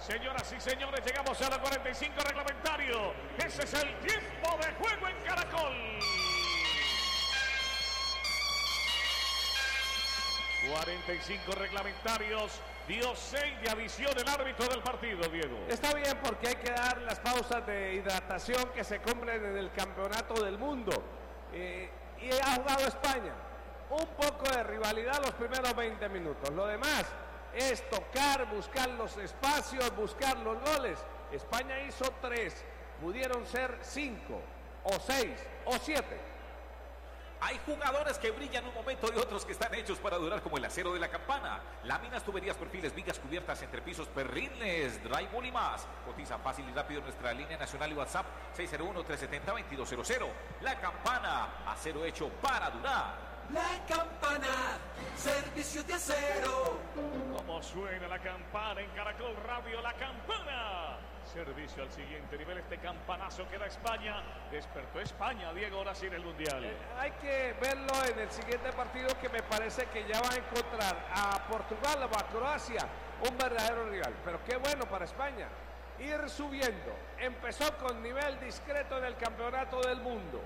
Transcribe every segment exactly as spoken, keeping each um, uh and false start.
Señoras y señores, llegamos a la cuarenta y cinco reglamentario. Ese es el tiempo de juego en Caracol. cuarenta y cinco reglamentarios. Dio seis de adición el árbitro del partido, Diego. Está bien porque hay que dar las pausas de hidratación que se cumplen en el campeonato del mundo. Eh, y ha jugado España. Un poco de rivalidad los primeros veinte minutos. Lo demás es tocar, buscar los espacios, buscar los goles. España hizo tres. Pudieron ser cinco, o seis, o siete. Hay jugadores que brillan un momento y otros que están hechos para durar, como el acero de la campana. Láminas, tuberías, perfiles, vigas, cubiertas, entrepisos, perriles, drywall y más. Cotiza fácil y rápido en nuestra línea nacional y WhatsApp seis cero uno, tres siete cero, dos dos cero cero. La Campana, acero hecho para durar. La Campana, servicio de acero. Como suena la campana en Caracol Radio, La Campana. Servicio al siguiente nivel, este campanazo que da España. Despertó España, Diego, ahora sí en el Mundial. Eh, hay que verlo en el siguiente partido, que me parece que ya va a encontrar a Portugal o a Croacia un verdadero rival. Pero qué bueno para España ir subiendo. Empezó con nivel discreto en el campeonato del mundo,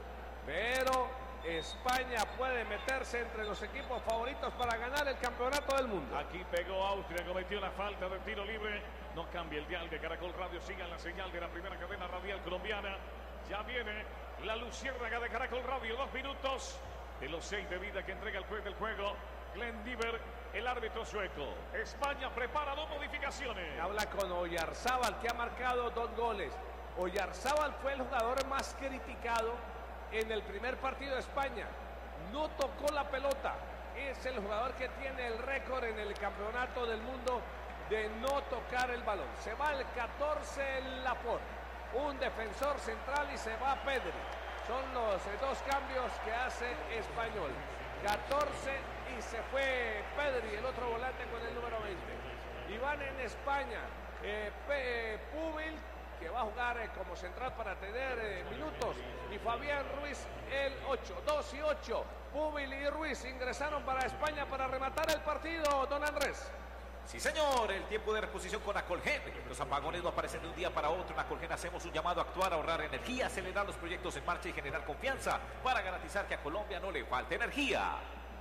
pero España puede meterse entre los equipos favoritos para ganar el campeonato del mundo. Aquí pegó Austria, cometió la falta de tiro libre. No cambia el dial de Caracol Radio, sigan la señal de la primera cadena radial colombiana. Ya viene la luciérnaga de Caracol Radio, dos minutos de los seis de vida que entrega el juez del juego, Glenn Diver, el árbitro sueco. España prepara dos modificaciones. Habla con Oyarzábal, que ha marcado dos goles. Oyarzábal fue el jugador más criticado en el primer partido de España. No tocó la pelota. Es el jugador que tiene el récord en el campeonato del mundo de no tocar el balón. Se va el catorce Laporte, un defensor central, y se va Pedri. Son los eh, dos cambios que hace Español. catorce y se fue Pedri, el otro volante con el número veinte. Y van en España eh, P, Pubil, que va a jugar eh, como central para tener eh, minutos, y Fabián Ruiz el ocho. dos y ocho. Pubil y Ruiz ingresaron para España para rematar el partido, don Andrés. Sí, señor, el tiempo de reposición con Acolgen. Los apagones no aparecen de un día para otro. En Acolgen hacemos un llamado a actuar, a ahorrar energía, acelerar los proyectos en marcha y generar confianza para garantizar que a Colombia no le falte energía.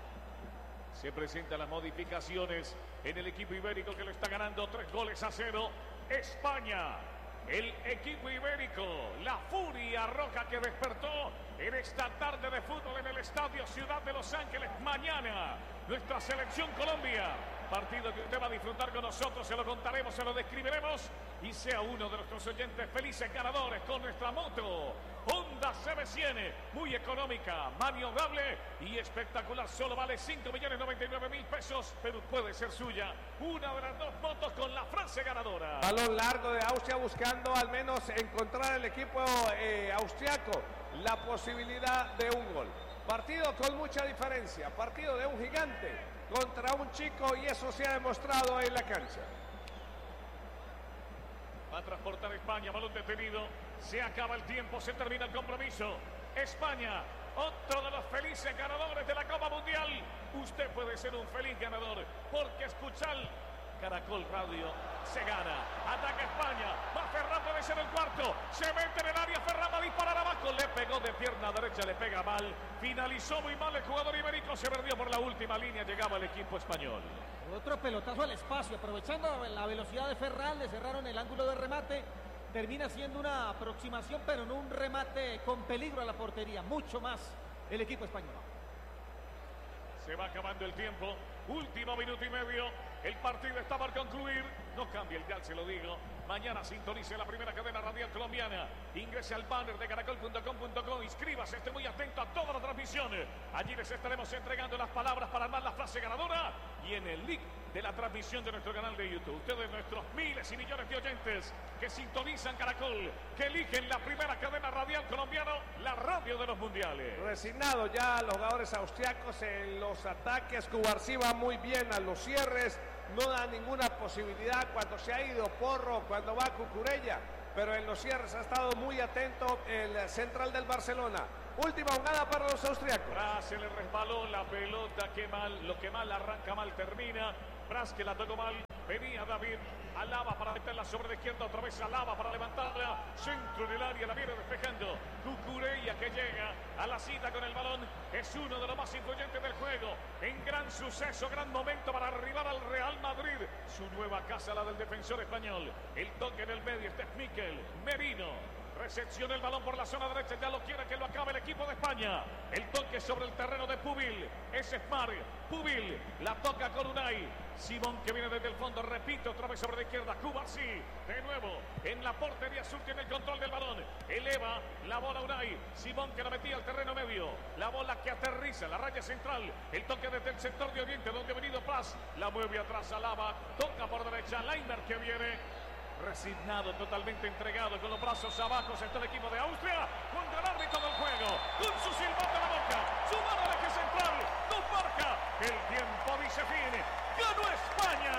Se presentan las modificaciones en el equipo ibérico, que lo está ganando tres goles a cero. España, el equipo ibérico, la furia roja que despertó en esta tarde de fútbol en el Estadio Ciudad de Los Ángeles. Mañana, nuestra selección Colombia. Partido que usted va a disfrutar con nosotros, se lo contaremos, se lo describiremos, y sea uno de nuestros oyentes felices ganadores con nuestra moto Honda C B cien, muy económica, maniobrable y espectacular. Solo vale cinco millones noventa y nueve mil pesos, pero puede ser suya. Una de las dos motos con la frase ganadora. Balón largo de Austria, buscando al menos encontrar el equipo eh, austriaco la posibilidad de un gol. Partido con mucha diferencia, partido de un gigante contra un chico, y eso se ha demostrado en la cancha. Va a transportar España, balón detenido. Se acaba el tiempo, se termina el compromiso. España, otro de los felices ganadores de la Copa Mundial. Usted puede ser un feliz ganador, porque escuchar Caracol Radio se gana. Ataca España, va Ferran, puede ser el cuarto. Se mete en el área, Ferran va a disparar abajo. Le pegó de pierna derecha, le pega mal. Finalizó muy mal el jugador ibérico, se perdió por la última línea. Llegaba el equipo español. Otro pelotazo al espacio, aprovechando la velocidad de Ferran, le cerraron el ángulo de remate. Termina siendo una aproximación, pero no un remate con peligro a la portería. Mucho más el equipo español. Se va acabando el tiempo. Último minuto y medio. El partido está por concluir. No cambie el dial, se lo digo. Mañana sintonice la primera cadena radial colombiana. Ingrese al banner de caracol punto com punto co. Inscríbase, esté muy atento a toda la transmisión. Allí les estaremos entregando las palabras para armar la frase ganadora. Y en el link de la transmisión de nuestro canal de YouTube. Ustedes, nuestros miles y millones de oyentes que sintonizan Caracol, que eligen la primera cadena radial colombiana, la radio de los mundiales. Resignados ya los jugadores austriacos en los ataques. Cubarsí va muy bien a los cierres. No da ninguna posibilidad cuando se ha ido Porro, cuando va Cucurella, pero en los cierres ha estado muy atento el central del Barcelona. Última jugada para los austriacos. Bras se le resbaló la pelota, que mal, lo que mal arranca mal termina. Bras que la tocó mal, Venía David Alaba para meterla sobre la izquierda, otra vez Alaba para levantarla. Centro en el área, la viene despejando. Cucurella que llega a la cita con el balón. Es uno de los más influyentes del juego. En gran suceso, gran momento para arribar al Real Madrid. Su nueva casa, la del defensor español. El toque en el medio, este es Mikel Merino. Recepciona el balón por la zona derecha, ya lo quiere que lo acabe el equipo de España. El toque sobre el terreno de Pubil, es Smart, Pubil, la toca con Unai. Simón que viene desde el fondo, repite otra vez sobre la izquierda, Cubarsí, de nuevo en la portería sur, tiene el control del balón. Eleva la bola Unai, Simón que la metía al terreno medio. La bola que aterriza en la raya central, el toque desde el sector de Oriente, donde ha venido Paz, la mueve atrás Alaba, toca por derecha, Leiner que viene. Resignado, totalmente entregado, con los brazos abajo, está el equipo de Austria, contra el árbitro del juego, con su silbato en la boca, su mano al eje central, no marca, el tiempo dice fin, ganó España,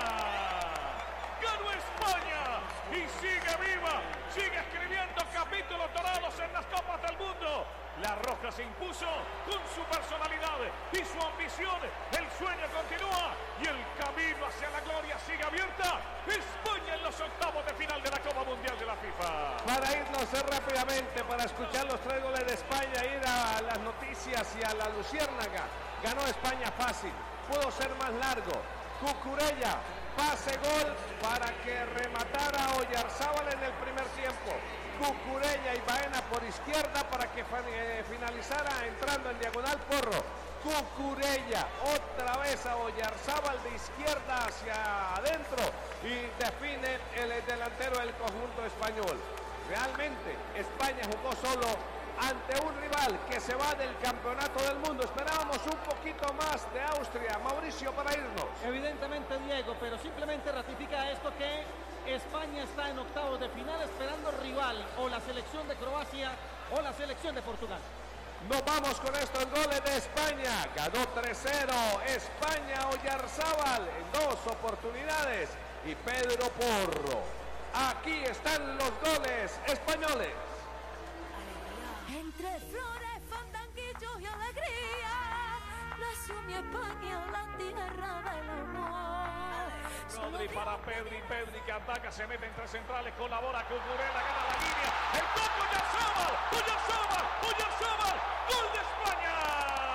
ganó España, y sigue viva, sigue escribiendo capítulos dorados en las Copas del Mundo. La Roja se impuso con su personalidad y su ambición. El sueño continúa y el camino hacia la gloria sigue abierta. España en los octavos de final de la Copa Mundial de la FIFA. Para irnos rápidamente, para escuchar los tres goles de España, ir a las noticias y a la Luciérnaga. Ganó España fácil, pudo ser más largo. Cucurella, pase gol para que rematara Oyarzábal en el primer tiempo. Cucurella y Baena por izquierda para que eh, finalizara entrando en diagonal Porro. Cucurella otra vez a Oyarzábal de izquierda hacia adentro y define el delantero del conjunto español. Realmente España jugó solo ante un rival que se va del campeonato del mundo. Esperábamos un poquito más de Austria. Mauricio, para irnos. Evidentemente, Diego, pero simplemente ratifica esto que España está en octavos de final esperando rival, o la selección de Croacia o la selección de Portugal. Nos vamos con estos goles de España. Ganó tres cero España, Oyarzábal en dos oportunidades y Pedro Porro. Aquí están los goles españoles. Entre flores, fandanguillos y alegría, nació mi España, la tierra del amor. Rodri para Pedri, Pedri que ataca, se mete entre centrales, colabora con Cucurella, gana la línea, el toque Oyarzábal, Oyarzábal, Oyarzábal, gol de España.